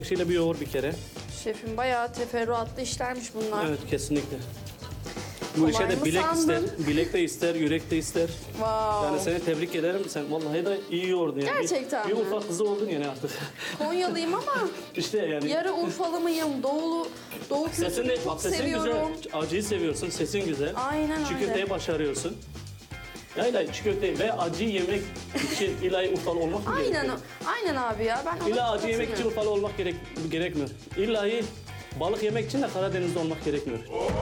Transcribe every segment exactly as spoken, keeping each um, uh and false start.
Şöyle bir yoğur bir kere. Şefim bayağı teferruatlı işlermiş bunlar. Evet, kesinlikle. Bu Kolay işe de mı bilek sandın? ister, bilek de ister, yürek de ister. Wow. Yani seni tebrik ederim. Sen vallahi de iyi yoğurdun yani. Gerçekten bir, mi? bir Urfa kızı oldun yani artık. Konyalıyım ama İşte yani. yarı Urfalı mıyım? Doğulu, Doğu Sesin kültürünü de, çok bak sesin seviyorum. güzel, acıyı seviyorsun, sesin güzel. Aynen Çiğ öyle. köfteyi başarıyorsun. Ya ilahi çiğ köfte ve acı yemek için ilahi Urfalı olmak mı Aynen, gerekiyor? aynen abi ya. Ben ona İlla acı yemek için katılıyorum. Urfalı olmak gerek, gerekmiyor. İllahi balık yemek için de Karadeniz'de olmak gerekmiyor.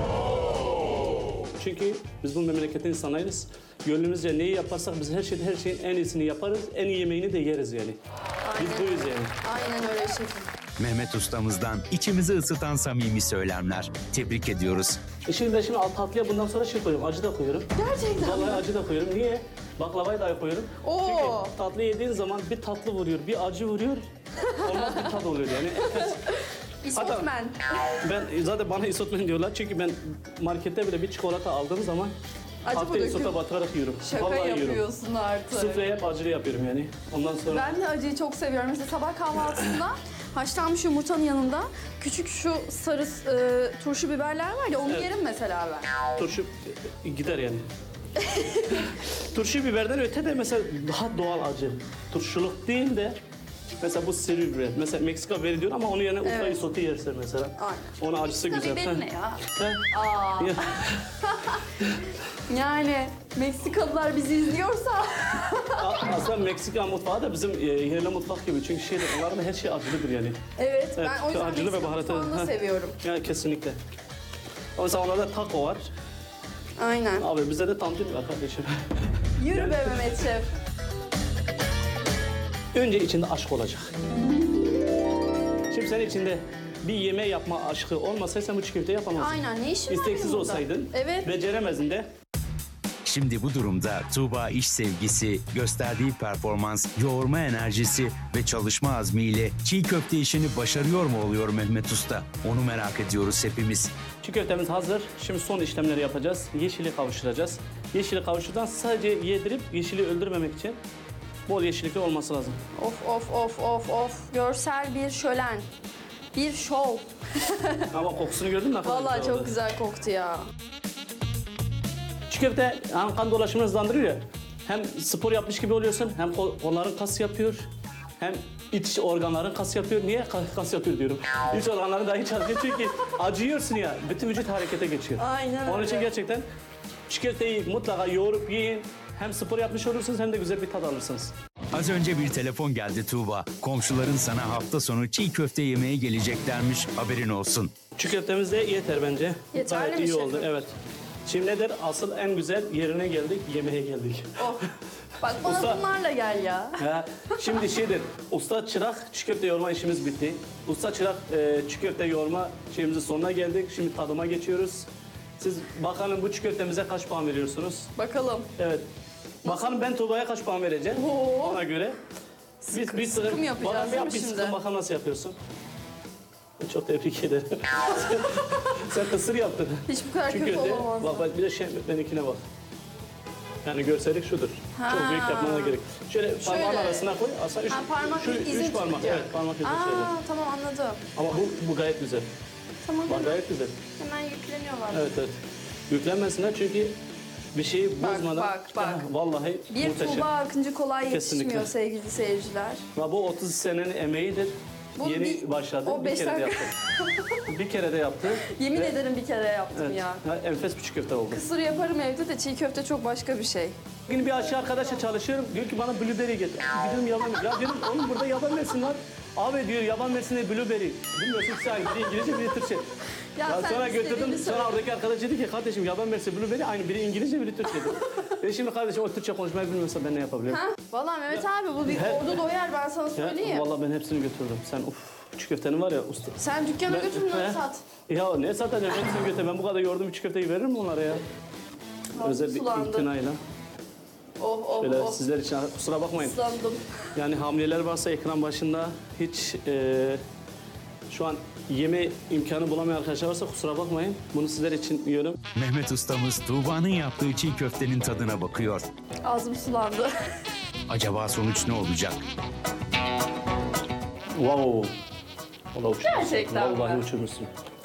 Çünkü biz bu memleketin insanlarıyız. Gönlümüzce neyi yaparsak biz her şeyde her şeyin en iyisini yaparız. En iyi yemeğini de yeriz yani. Biz Aynen. buyuz yani. Aynen öyle şefim. Mehmet ustamızdan içimizi ısıtan samimi söylemler. Tebrik ediyoruz. E şimdi ben şimdi alt tatlıya bundan sonra şey koyuyorum, acı da koyuyorum. Gerçekten Vallahi mi? acı da koyuyorum. Niye? Baklavayı da koyuyorum. Oo. Çünkü tatlı yediğin zaman bir tatlı vuruyor, bir acı vuruyor. Olmaz bir tat oluyor yani. İsotmen. Ben zaten bana isotmen diyorlar çünkü ben markette bile bir çikolata aldığım zaman Acı mı hafta döküyor? isota batırarak yiyorum. Şaka Vallahi yiyorum. yapıyorsun artık. Sufleyi hep acılı yapıyorum yani. Ondan sonra Ben de acıyı çok seviyorum. Mesela sabah kahvaltısında haşlanmış yumurtanın yanında küçük şu sarı e, turşu biberler var ya onu Evet. yerim mesela ben. turşu e, gider yani. Turşu biberden öte de mesela daha doğal acı. Turşuluk değil de mesela bu seri biber. Mesela Meksika biberi diyor ama onun yerine Urfa Evet. isotu yersin mesela. Aynen. Onun acısı güzel. Biberi ne ya? He? Aa. Ya, Yani Meksikalılar bizi izliyorsa a- aslında Meksika mutfağı da bizim e, yerli mutfak gibi. Çünkü şeyde onların da her şey acılıdır yani. evet, ben Evet, o yüzden acılı ve Meksika baharatı. mutfağını Heh. seviyorum. Yani kesinlikle. Ama mesela onlarda taco var. Aynen. Abi bizde de tantuni var kardeşim. Yürü be Mehmet Şef. Önce içinde aşk olacak. Şimdi senin içinde bir yeme yapma aşkı olmasaydı sen bu çiğ köfte yapamazdın. Aynen, ne işin var İsteksiz benim burada? olsaydın, Evet. beceremezdin de. Şimdi bu durumda Tuğba iş sevgisi, gösterdiği performans, yoğurma enerjisi ve çalışma azmiyle çiğ köfte işini başarıyor mu oluyor Mehmet Usta? Onu merak ediyoruz hepimiz. Çiğ köftemiz hazır. Şimdi son işlemleri yapacağız. Yeşili kavuşturacağız. Yeşili kavuşturdan sadece yedirip yeşili öldürmemek için bol yeşillikli olması lazım. Of of of of of. Görsel bir şölen. Bir şov. Ama kokusunu gördün mü? Ne kadar Vallahi güzel çok oldu. güzel koktu ya. Çiğ köfte hem kan dolaşımını hızlandırıyor ya. Hem spor yapmış gibi oluyorsun, hem kol- kolların kas yapıyor, hem iç organların kas yapıyor. Niye Ka- kas yapıyor diyorum. İç organların dahi çalışıyor çünkü acıyorsun ya. Bütün vücut harekete geçiyor. Aynen Onun öyle. için gerçekten çiğ köfteyi mutlaka yoğurup yiyin. Hem spor yapmış olursunuz hem de güzel bir tat alırsınız. Az önce bir telefon geldi Tuğba. Komşuların sana hafta sonu çiğ köfte yemeye geleceklermiş, haberin olsun. Çiğ köftemiz de yeter bence. Yeterli Gayet mi iyi şefim? oldu. Evet. Şimdi nedir? Asıl en güzel yerine geldik, yemeğe geldik. Oh. Bak bana Usta. bunlarla gel ya. Ha, şimdi şeydir, usta çırak çiğ köfte yoğurma işimiz bitti. Usta çırak e, çiğ köfte yoğurma şeyimizin sonuna geldik. Şimdi tadıma geçiyoruz. Siz bakalım bu çiğ köftemize kaç puan veriyorsunuz? Bakalım. Evet. Bakalım ben Tuğba'ya kaç puan vereceğim Oo. ona göre. Sıkı- bir sıkım yapacağız Bana bir değil yap, mi bir şimdi? sıkım bakalım nasıl yapıyorsun. Çok tebrik ederim. Sen kısır yaptın. Hiç bu kadar Çiğ kötü köfte. olamaz. Bak bak bir de şey benimkine bak. Yani görsellik şudur. Ha. Çok büyük yapmana gerek. Şöyle parmağın Şöyle. arasına koy. Aslında üç, Ha, parmak şu izin üç parmak. tutacak. Evet parmak izi şöyle. Aa tamam anladım. Ama bu, bu gayet güzel. Tamam Bak hemen, gayet güzel. hemen yükleniyorlar. Evet evet. Yüklenmesinler çünkü bir şeyi Bak, bozmadan. bak, bak. Ha, vallahi Bir muhteşem. Tuğba Akıncı kolay Kesinlikle. yetişmiyor sevgili seyirciler. Ya bu otuz senenin emeğidir. Bu Yeni bir- başladı. o Bir beş kere de dakika. yaptı. bir kere de yaptı. Yemin Ve- ederim bir kere yaptım Evet. ya. Ha, enfes bir çiğ köfte oldu. Kısır yaparım evde de çiğ köfte çok başka bir şey. Bugün bir aşağı arkadaşla çalışıyorum. Diyor ki bana blueberry getir. Gidiyorum yaban mersini. Ya diyorum oğlum burada yaban mersini var. Abi diyor yaban mersini blueberry. Bilmiyorsun ki sen biri İngilizce biri Türkçe. Ya, Ya sen sonra istediğini götürdüm. söyle. Sonra oradaki arkadaş dedi ki kardeşim yaban mersini blueberry aynı. Biri İngilizce biri Türkçe dedi. E şimdi kardeşim o Türkçe konuşmayı bilmiyorsa ben ne yapabilirim? Ha? Vallahi Mehmet abi bu bir He- ordu doyar ben sana Ya, söyleyeyim. vallahi ben hepsini götürdüm. Sen uf çiğ köftenin var ya usta. Sen dükkana Ben- götür bunları He? sat. Ya ne satacağım hepsini götür. Ben bu kadar yoğurdum bir çiğ köfteyi veririm mi onlara ya? Özel bir sulandı. imtinayla. Oh oh Böyle oh. sizler için kusura bakmayın. Islandım. Yani hamileler varsa ekran başında hiç e, şu an yeme imkanı bulamayan arkadaşlar varsa kusura bakmayın. Bunu sizler için yiyorum. Mehmet ustamız Tuğba'nın yaptığı çiğ köftenin tadına bakıyor. Ağzım sulandı. Acaba sonuç ne olacak? Wow. Vallahi uçurmuşsun. Gerçekten Vallahi mi? uçurmuşsun.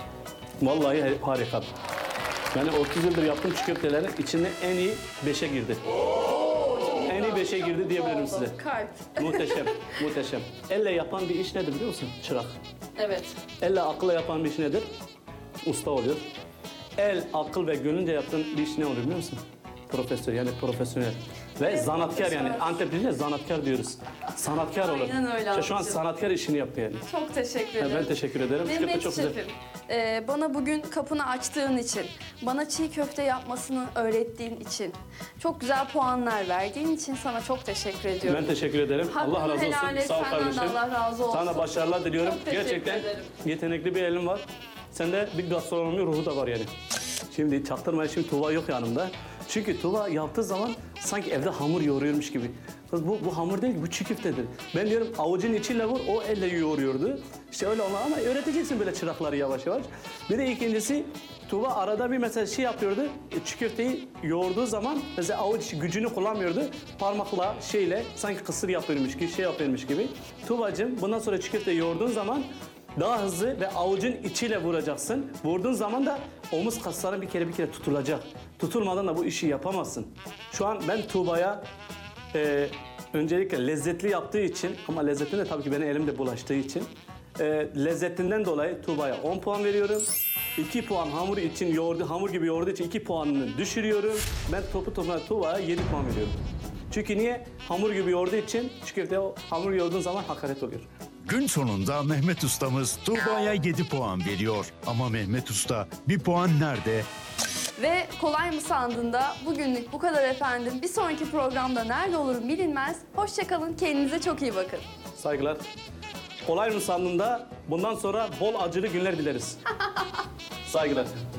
Vallahi harika. Yani otuz yıldır yaptığım çiğ köftelerin içinde en iyi beşe girdi. En iyi beşe girdi diyebilirim size. Kalp. Muhteşem, muhteşem. Elle yapan bir iş nedir biliyor musun? Çırak. Evet. Elle akılla yapan bir iş nedir? Usta oluyor. El, akıl ve gönlünce yaptığın bir iş ne olur biliyor musun? Profesör, yani profesyonel. Ve Evet, zanatkar yani. profesör. Antep'te zanatkar diyoruz. Sanatkar olur. Aynen öyle İşte şu an ablacığım. sanatkar işini yaptı yani. Çok teşekkür Ya ederim. ben teşekkür ederim. Çiğ köfte Mehmet çok güzel. Şef'im, e, bana bugün kapını açtığın için, bana çiğ köfte yapmasını öğrettiğin için, çok güzel puanlar verdiğin için sana çok teşekkür ediyorum. Ben teşekkür ederim. Hakkını Allah razı helal olsun. et, Sağ ol senden de kardeşim. Allah razı olsun. Sana başarılar diliyorum. Çok teşekkür Gerçekten ederim. yetenekli bir elin var. Sende bir gastronomi ruhu da var yani. Şimdi çaktırmayın, şimdi Tuğba yok yanımda. Çünkü Tuğba yaptığı zaman sanki evde hamur yoğuruyormuş gibi. Kız bu, bu hamur değil ki, bu çiğ köftedir. Ben diyorum avucun içiyle vur, o elle yoğuruyordu. İşte öyle ona ama öğreteceksin böyle çırakları yavaş yavaş. Bir de ikincisi Tuğba arada bir mesela şey yapıyordu. e, Çiğ köfteyi yoğurduğu zaman mesela avuç gücünü kullanmıyordu. Parmakla şeyle sanki kısır yapıyormuş gibi, şey yapıyormuş gibi. Tuğbacığım bundan sonra çiğ köfteyi yoğurduğun zaman daha hızlı ve avucun içiyle vuracaksın. Vurduğun zaman da omuz kasların bir kere bir kere tutulacak. Tutulmadan da bu işi yapamazsın. Şu an ben Tuğba'ya e, öncelikle lezzetli yaptığı için ama lezzetine de tabii ki benim elimde bulaştığı için e, lezzetinden dolayı Tuğba'ya on puan veriyorum. iki puan hamur için yoğurdu, hamur gibi yoğurduğu için iki puanını düşürüyorum. Ben topu topuna Tuğba'ya yedi puan veriyorum. Çünkü niye? Hamur gibi yoğurduğu için çiğ köfte o hamur yoğurduğun zaman hakaret oluyor. Gün sonunda Mehmet Ustamız Tuğba'ya yedi puan veriyor. Ama Mehmet Usta bir puan nerede? Ve kolay mı sandın da bugünlük bu kadar efendim. Bir sonraki programda nerede olurum bilinmez. Hoşçakalın, kendinize çok iyi bakın. Saygılar. Kolay mı sandın da bundan sonra bol acılı günler dileriz. Saygılar.